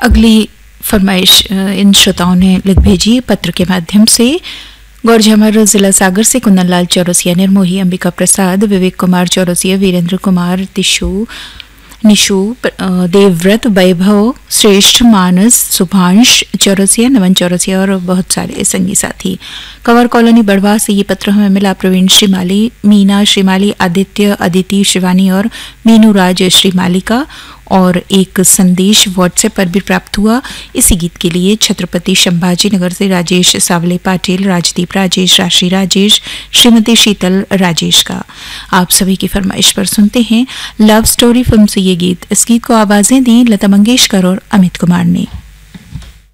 अगली फरमाइश इन श्रोताओं ने लिख भेजी पत्र के माध्यम से। गौरझमर जिला सागर से कुंदनलाल चौरसिया, निर्मोही अंबिका प्रसाद, विवेक कुमार चौरसिया, वीरेंद्र कुमार, निशु देवव्रत, वैभव श्रेष्ठ, मानस, सुभांश चौरसिया, नमन चौरसिया और बहुत सारे संगी साथी। कंवर कॉलोनी बड़वा से ये पत्र हमें मिला। प्रवीण श्रीमाली, मीना श्रीमाली, आदित्य, अदिति, शिवानी और मीनू राज श्रीमाली का। और एक संदेश व्हाट्सएप पर भी प्राप्त हुआ इसी गीत के लिए छत्रपति संभाजी नगर से राजेश सावले पाटिल, राजदीप राजेश, राशि राजेश, श्रीमती शीतल राजेश का। आप सभी की फरमाइश पर सुनते हैं लव स्टोरी फिल्म से ये गीत। इस गीत को आवाजें दी लता मंगेशकर और अमित कुमार ने।